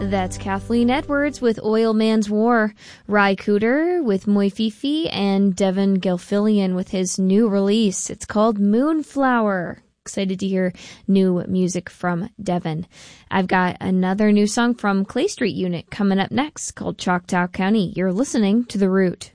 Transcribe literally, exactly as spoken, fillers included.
That's Kathleen Edwards with Oil Man's War, Ry Cooder with Moififi, and Devin Gilfillian with his new release. It's called Moonflower. Excited to hear new music from Devin. I've got another new song from Clay Street Unit coming up next called Choctaw County. You're listening to The Root.